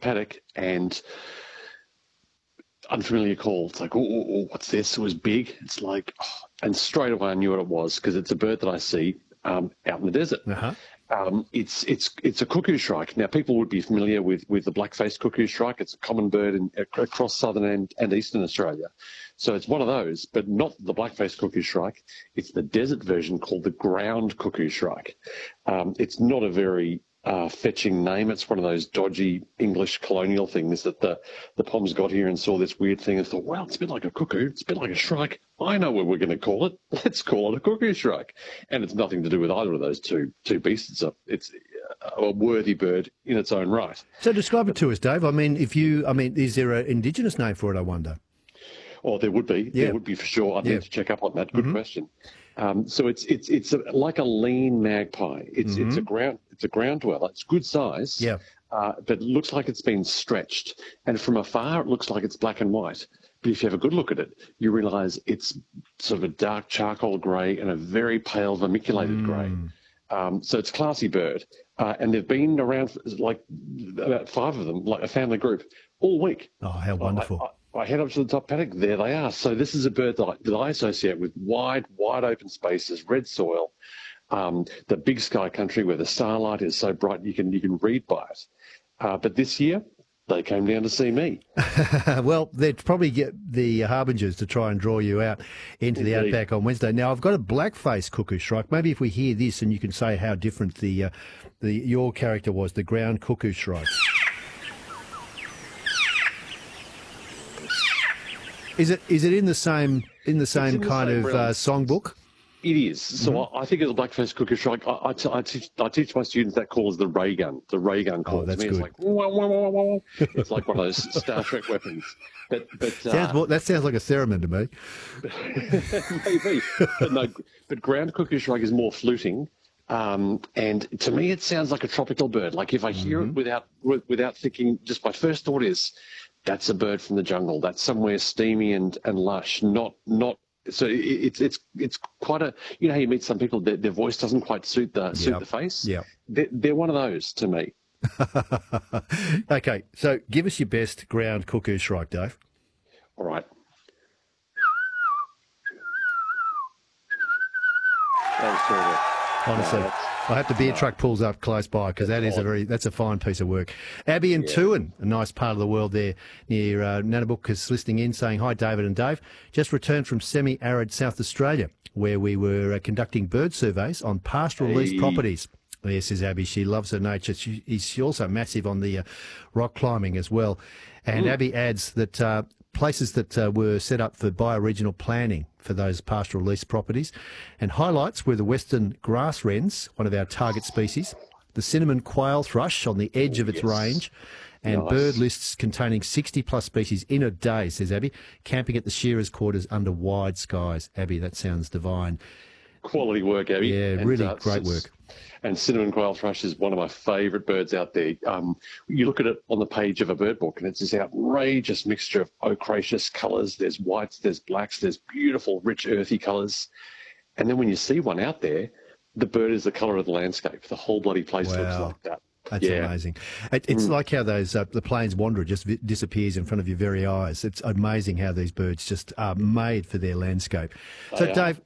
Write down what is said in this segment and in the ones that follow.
paddock and unfamiliar call. It's like, oh, what's this? It was big. It's like, and straight away I knew what it was because it's a bird that I see out in the desert. Uh-huh. It's a cuckoo shrike. Now, people would be familiar with the black-faced cuckoo shrike. It's a common bird across southern and eastern Australia. So it's one of those, but not the black-faced cuckoo shrike. It's the desert version called the ground cuckoo shrike. It's not a very fetching name. It's one of those dodgy English colonial things that the Poms got here and saw this weird thing and thought, well, it's a bit like a cuckoo. It's a bit like a shrike. I know what we're going to call it. Let's call it a cuckoo shrike. And it's nothing to do with either of those two beasts. It's a worthy bird in its own right. So describe it to us, Dave. I mean, is there an Indigenous name for it, I wonder? Oh, there would be. Yeah. There would be for sure. I'd need to check up on that. Good question. So it's like a lean magpie. It's a ground dweller. It's good size. Yeah. But it looks like it's been stretched. And from afar, it looks like it's black and white. But if you have a good look at it, you realise it's sort of a dark charcoal grey and a very pale vermiculated grey. So it's a classy bird. And they've been around for, like about 5 of them, like a family group, all week. Oh, how wonderful. I head up to the top paddock. There they are. So this is a bird that I associate with wide open spaces, red soil, the big sky country where the starlight is so bright you can read by it. But this year, they came down to see me. Well, they'd probably get the harbingers to try and draw you out into the outback on Wednesday. Now, I've got a black-faced cuckoo shrike. Maybe if we hear this and you can say how different your character was, the ground cuckoo shrike. Is it in the same kind of songbook? It is. So I think as a black-faced cuckoo shrike, I teach my students that call as the ray gun. The ray gun call. Oh, that's to me, good. It's like wah, wah, wah, wah, wah. It's like one of those Star Trek weapons. But that sounds like a theremin to me. Maybe. But ground cuckoo shrike is more fluting. And to me, it sounds like a tropical bird. Like if I hear it without thinking, just my first thought is, that's a bird from the jungle. That's somewhere steamy and lush. Not. So it's quite a, you know how you meet some people, their voice doesn't quite suit the face. Yeah. They're one of those to me. Okay, so give us your best ground cuckoo shrike, Dave. All right. That was terrible. Honestly, I hope the beer truck pulls up close by because that's a fine piece of work. Abby and Tuan, a nice part of the world there near Nanabook, is listening in saying, hi, David and Dave. Just returned from semi-arid South Australia where we were conducting bird surveys on pastoral leased properties. Yes, says Abby. She loves her nature. She's also massive on the rock climbing as well. And Abby adds that places that were set up for bioregional planning for those pastoral lease properties. And highlights were the western grass wrens, one of our target species, the cinnamon quail thrush on the edge of its range, and bird lists containing 60-plus species in a day, says Abby, camping at the shearers' quarters under wide skies. Abby, that sounds divine. Quality work, Abby. Yeah, really great work. And cinnamon quail thrush is one of my favourite birds out there. You look at it on the page of a bird book and it's this outrageous mixture of ochraceous colours. There's whites, there's blacks, there's beautiful, rich, earthy colours. And then when you see one out there, the bird is the colour of the landscape. The whole bloody place looks like that. That's amazing. It's like how those the plains wanderer just disappears in front of your very eyes. It's amazing how these birds just are made for their landscape. So, Dave,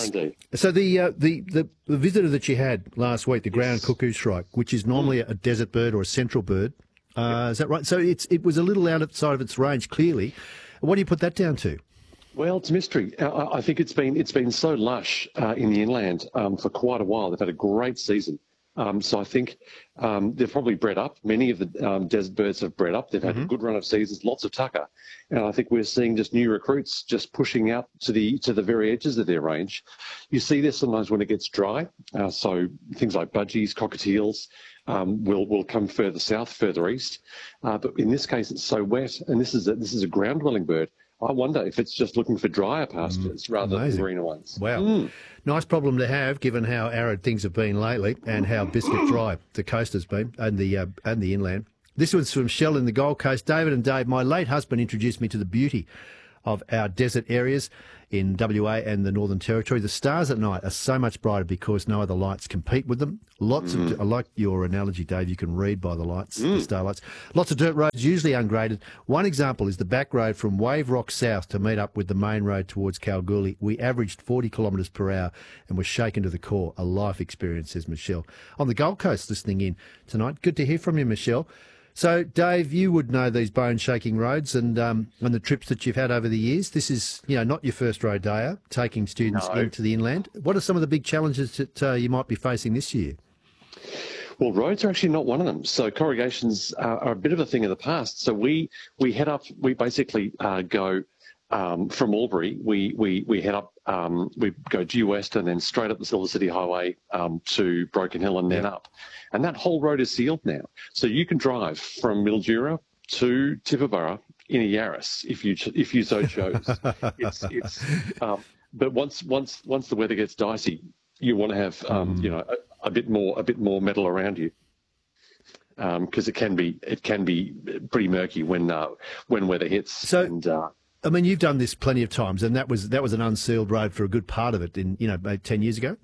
the visitor that you had last week, the ground cuckoo shrike, which is normally a desert bird or a central bird, is that right? So it was a little outside of its range, clearly. What do you put that down to? Well, it's a mystery. I think it's been so lush in the inland for quite a while. They've had a great season. So I think they've probably bred up. Many of the desert birds have bred up. They've had a good run of seasons, lots of tucker. And I think we're seeing just new recruits just pushing out to the very edges of their range. You see this sometimes when it gets dry. So things like budgies, cockatiels will come further south, further east. But in this case, it's so wet. And this is a ground-dwelling bird. I wonder if it's just looking for drier pastures rather than greener ones. Wow. Nice problem to have, given how arid things have been lately and how biscuit dry the coast has been and the inland. This one's from Shell in the Gold Coast. David and Dave, my late husband introduced me to the beauty of our desert areas in WA and the Northern Territory. The stars at night are so much brighter because no other lights compete with them. I like your analogy, Dave. You can read by the lights, the starlights. Lots of dirt roads, usually ungraded. One example is the back road from Wave Rock South to meet up with the main road towards Kalgoorlie. We averaged 40 kilometres per hour and were shaken to the core. A life experience, says Michelle. On the Gold Coast, listening in tonight. Good to hear from you, Michelle. So, Dave, you would know these bone-shaking roads and the trips that you've had over the years. This is, not your first rodeo, taking students into the inland. What are some of the big challenges that you might be facing this year? Well, roads are actually not one of them. So corrugations are a bit of a thing of the past. So we basically go from Albury, we head up, we go due west and then straight up the Silver City Highway to Broken Hill and then up. And that whole road is sealed now. So you can drive from Mildura to Tibooburra in a Yaris if you so chose. But once the weather gets dicey, you want to have a bit more metal around you. Because it can be pretty murky when weather hits. So, I mean, you've done this plenty of times, and that was an unsealed road for a good part of it. Maybe 10 years ago.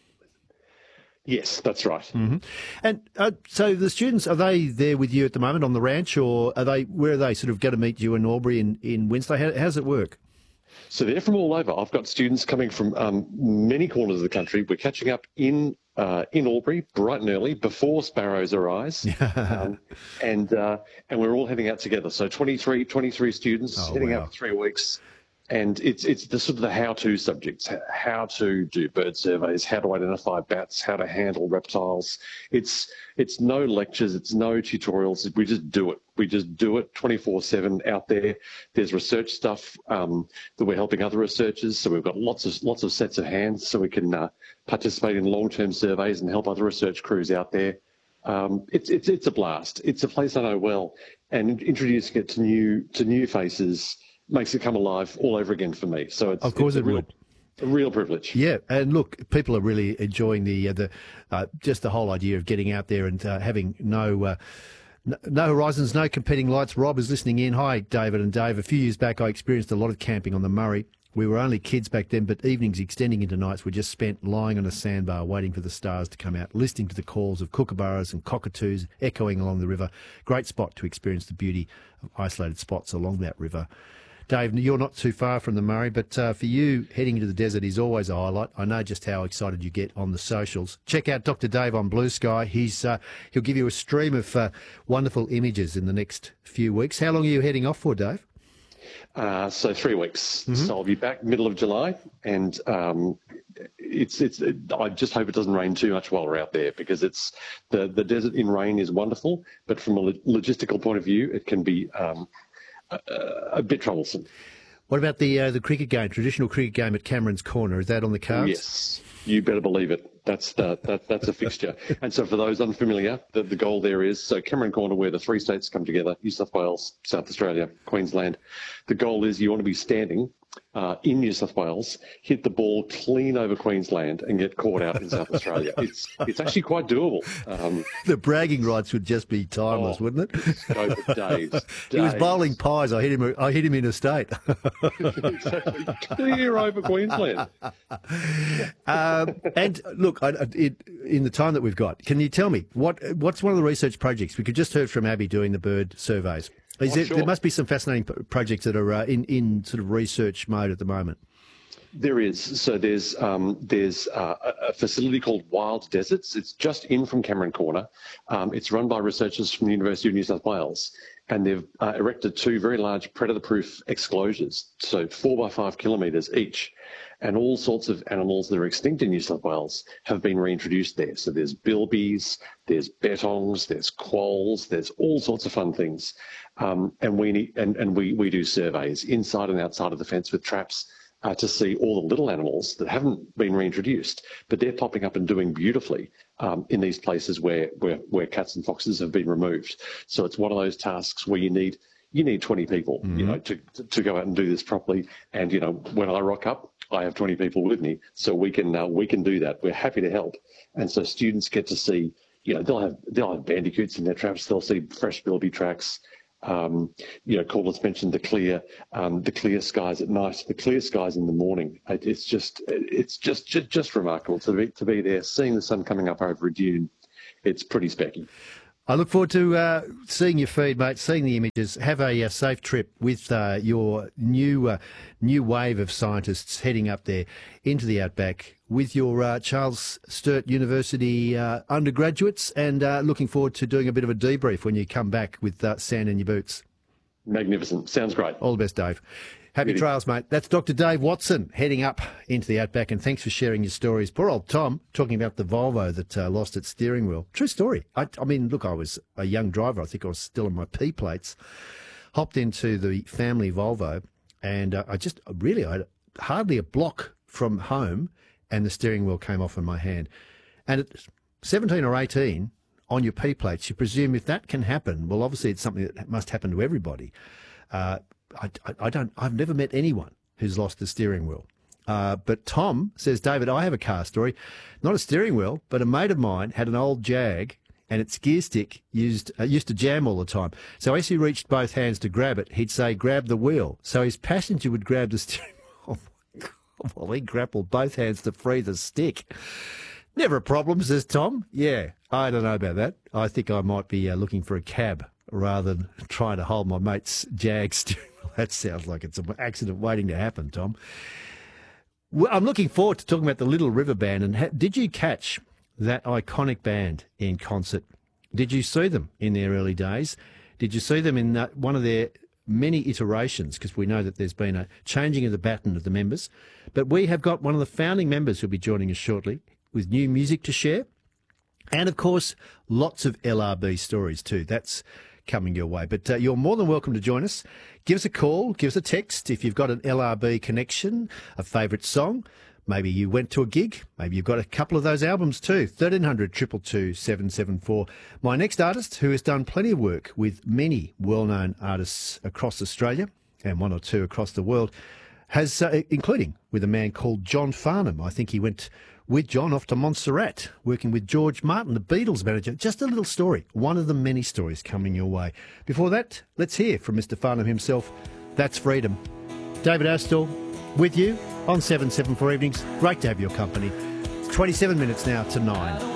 Yes, that's right. Mm-hmm. And so the students, are they there with you at the moment on the ranch, or where are they sort of going to meet you in Albury in Wednesday? How does it work? So they're from all over. I've got students coming from many corners of the country. We're catching up in Albury bright and early before sparrows arise, and we're all heading out together. So 23 students heading out for 3 weeks, and it's the sort of the how-to subjects: how to do bird surveys, how to identify bats, how to handle reptiles. It's no lectures, it's no tutorials. We just do it. We just do it 24/7 out there. There's research stuff that we're helping other researchers. So we've got lots of sets of hands, so we can participate in long-term surveys and help other research crews out there. It's a blast. It's a place I know well, and introducing it to new faces makes it come alive all over again for me. So it's, of course, it's a real privilege. Yeah, and look, people are really enjoying just the whole idea of getting out there and having no horizons, no competing lights. Rob is listening in. Hi, David and Dave. A few years back, I experienced a lot of camping on the Murray. We were only kids back then, but evenings extending into nights were just spent lying on a sandbar waiting for the stars to come out, listening to the calls of kookaburras and cockatoos echoing along the river. Great spot to experience the beauty of isolated spots along that river. Dave, you're not too far from the Murray, but for you, heading into the desert is always a highlight. I know just how excited you get on the socials. Check out Dr. Dave on Blue Sky. He'll give you a stream of wonderful images in the next few weeks. How long are you heading off for, Dave? So 3 weeks. Mm-hmm. So I'll be back middle of July, and I just hope it doesn't rain too much while we're out there, because it's the desert in rain is wonderful, but from a logistical point of view, it can be a bit troublesome. What about the cricket game, traditional cricket game at Cameron's Corner? Is that on the cards? Yes, you better believe it. That's a fixture. And so for those unfamiliar, the goal there is, so Cameron Corner, where the 3 states come together, New South Wales, South Australia, Queensland, the goal is you want to be standing in New South Wales, hit the ball clean over Queensland and get caught out in South Australia. It's actually quite doable. The bragging rights would just be timeless, wouldn't it? Go for days. He was bowling pies. I hit him in a state. Exactly. Clear over Queensland. And look, in the time that we've got, can you tell me what's one of the research projects? We could just heard from Abby doing the bird surveys. Sure. There must be some fascinating projects that are in sort of research mode at the moment. There is. So there's a facility called Wild Deserts. It's just in from Cameron Corner. It's run by researchers from the University of New South Wales, and they've erected 2 very large predator-proof exclosures, so 4 by 5 kilometres each. And all sorts of animals that are extinct in New South Wales have been reintroduced there. So there's bilbies, there's bettongs, there's quolls, there's all sorts of fun things. And we do surveys inside and outside of the fence with traps to see all the little animals that haven't been reintroduced, but they're popping up and doing beautifully in these places where cats and foxes have been removed. So it's one of those tasks where you need 20 people, mm-hmm. to go out and do this properly. And when I rock up, I have 20 people with me, so we can do that. We're happy to help, and so students get to see. They'll have bandicoots in their traps. They'll see fresh bilby tracks. Corliss mentioned the clear skies at night, the clear skies in the morning. It's just remarkable to be there, seeing the sun coming up over a dune. It's pretty specky. I look forward to seeing your feed, mate, seeing the images. Have a safe trip with your new wave of scientists heading up there into the outback with your Charles Sturt University undergraduates, and looking forward to doing a bit of a debrief when you come back with sand in your boots. Magnificent. Sounds great. All the best, Dave. Happy trails, mate. That's Dr. Dave Watson heading up into the outback, and thanks for sharing your stories. Poor old Tom talking about the Volvo that lost its steering wheel. True story. I mean, look, I was a young driver. I think I was still on my P plates. Hopped into the family Volvo, and I had hardly a block from home, and the steering wheel came off in my hand. And at 17 or 18, on your P plates, you presume if that can happen, well, obviously it's something that must happen to everybody. I've never met anyone who's lost a steering wheel. But Tom says, David, I have a car story, not a steering wheel, but a mate of mine had an old Jag and its gear stick used to jam all the time. So as he reached both hands to grab it, he'd say, grab the wheel. So his passenger would grab the steering wheel. Well, he grappled both hands to free the stick. Never a problem, says Tom. Yeah, I don't know about that. I think I might be looking for a cab rather than trying to hold my mate's Jag steering wheel. That sounds like it's an accident waiting to happen, Tom. Well, I'm looking forward to talking about the Little River Band. And did you catch that iconic band in concert? Did you see them in their early days? Did you see them in one of their many iterations? Because we know that there's been a changing of the baton of the members. But we have got one of the founding members who'll be joining us shortly with new music to share. And, of course, lots of LRB stories too. That's coming your way. But you're more than welcome to join us. Give us a call, give us a text if you've got an LRB connection, a favourite song. Maybe you went to a gig. Maybe you've got a couple of those albums too. 1300 222 774. My next artist, who has done plenty of work with many well-known artists across Australia and one or two across the world, has, including with a man called John Farnham. I think he went with John off to Montserrat, working with George Martin, the Beatles manager. Just a little story, one of the many stories coming your way. Before that, let's hear from Mr. Farnham himself. That's Freedom. David Astor with you on 774 Evenings. Great to have your company. It's 27 minutes now to 9.